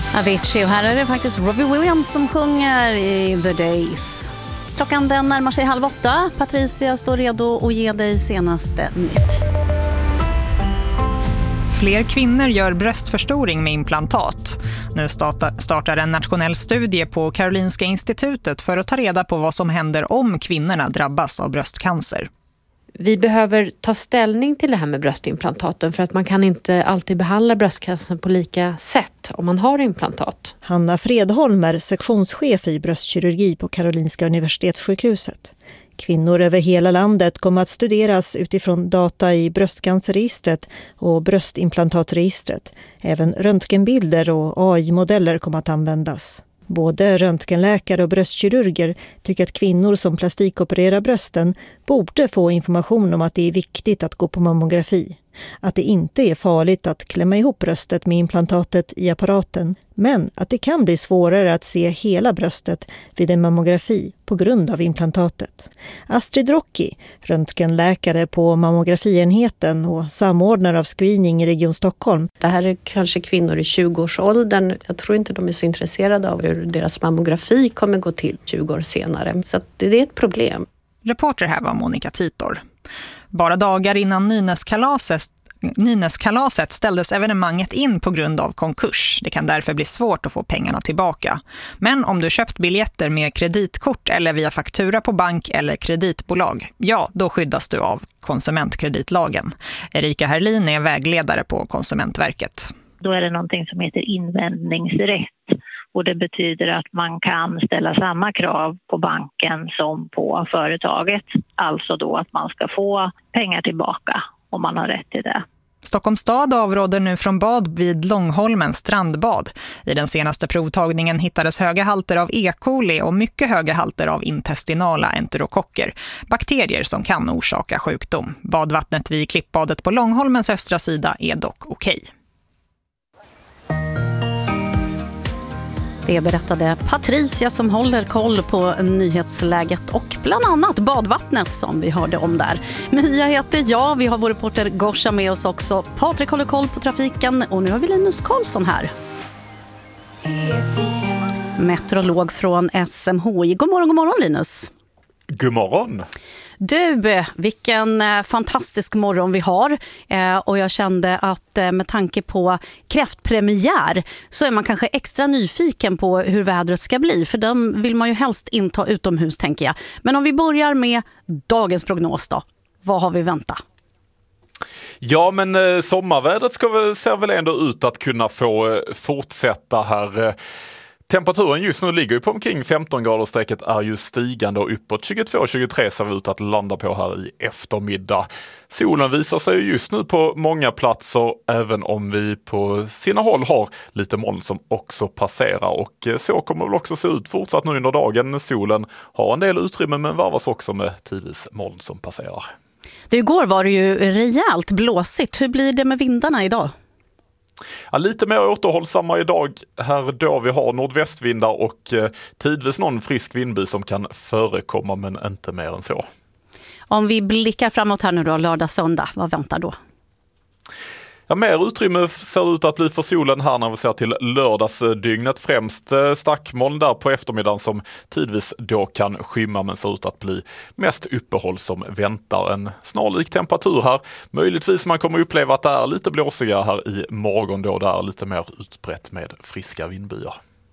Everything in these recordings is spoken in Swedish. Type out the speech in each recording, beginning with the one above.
Avicii, och här är det faktiskt Robbie Williams som sjunger i The Days. Klockan den närmar sig 7:30. Patricia står redo att ge dig senaste nytt. Fler kvinnor gör bröstförstoring med implantat. Nu startar en nationell studie på Karolinska institutet för att ta reda på vad som händer om kvinnorna drabbas av bröstcancer. Vi behöver ta ställning till det här med bröstimplantaten för att man kan inte alltid behandla bröstcancer på lika sätt om man har implantat. Hanna Fredholm är sektionschef i bröstkirurgi på Karolinska universitetssjukhuset. Kvinnor över hela landet kommer att studeras utifrån data i bröstcancerregistret och bröstimplantatregistret. Även röntgenbilder och AI-modeller kommer att användas. Både röntgenläkare och bröstkirurger tycker att kvinnor som plastikopererar brösten borde få information om att det är viktigt att gå på mammografi. Att det inte är farligt att klämma ihop bröstet med implantatet i apparaten, men att det kan bli svårare att se hela bröstet vid en mammografi på grund av implantatet. Astrid Rocki, röntgenläkare på mammografienheten och samordnare av screening i Region Stockholm. Det här är kanske kvinnor i 20-årsåldern. Jag tror inte de är så intresserade av hur deras mammografi kommer gå till 20 år senare. Så att det är ett problem. Reporter här var Monica Titor. Bara dagar innan Nynäskalaset ställdes evenemanget in på grund av konkurs. Det kan därför bli svårt att få pengarna tillbaka. Men om du köpt biljetter med kreditkort eller via faktura på bank eller kreditbolag, ja, då skyddas du av konsumentkreditlagen. Erika Herlin är vägledare på Konsumentverket. Då är det någonting som heter invändningsrätt. Och det betyder att man kan ställa samma krav på banken som på företaget. Alltså då att man ska få pengar tillbaka om man har rätt till det. Stockholms stad avråder nu från bad vid Långholmens strandbad. I den senaste provtagningen hittades höga halter av E. coli och mycket höga halter av intestinala enterokocker. Bakterier som kan orsaka sjukdom. Badvattnet vid klippbadet på Långholmens östra sida är dock okej. Det berättade Patricia som håller koll på nyhetsläget och bland annat badvattnet som vi hörde om där. Mia heter jag, vi har vår reporter Gosha med oss också. Patrik håller koll på trafiken och nu har vi Linus Karlsson här. Meteorolog från SMHI. God morgon Linus. God morgon. Du, vilken fantastisk morgon vi har och jag kände att med tanke på kräftpremiär så är man kanske extra nyfiken på hur vädret ska bli, för den vill man ju helst inte ha utomhus, tänker jag. Men om vi börjar med dagens prognos då, vad har vi vänta? Ja, men sommarvädret ser väl ändå ut att kunna få fortsätta här. Temperaturen just nu ligger ju på omkring 15-gradersstrecket, är ju stigande och uppåt 22-23 ser vi ut att landa på här i eftermiddag. Solen visar sig just nu på många platser, även om vi på sina håll har lite moln som också passerar, och så kommer det väl också se ut fortsatt nu under dagen. Solen har en del utrymme men varvas också med tidvis moln som passerar. Igår var det ju rejält blåsigt. Hur blir det med vindarna idag? Ja, lite mer återhållsamma idag här då vi har nordvästvindar och tidvis någon frisk vindby som kan förekomma, men inte mer än så. Om vi blickar framåt här nu då, lördag, söndag, vad väntar då? Ja, mer utrymme ser det ut att bli för solen här när vi ser till lördagsdygnet. Främst stackmoln där på eftermiddagen som tidvis då kan skymma, men ser ut att bli mest uppehåll som väntar. En snarlik temperatur här. Möjligtvis man kommer uppleva att det är lite blåsigare här i morgon då det är lite mer utbrett med friska vindbyar.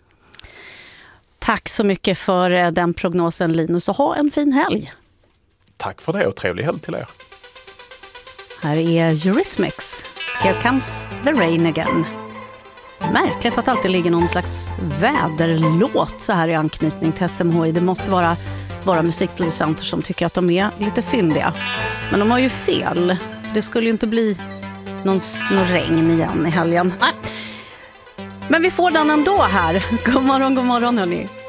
Tack så mycket för den prognosen, Linus, och ha en fin helg. Tack för det och trevlig helg till er. Här är Eurythmics. Here comes the rain again. Märkligt att det alltid ligger någon slags väderlåt så här i anknytning till SMHI. Det måste vara musikproducenter som tycker att de är lite fyndiga. Men de har ju fel. Det skulle ju inte bli någon regn igen i helgen. Nej. Men vi får den ändå här. God morgon hörni.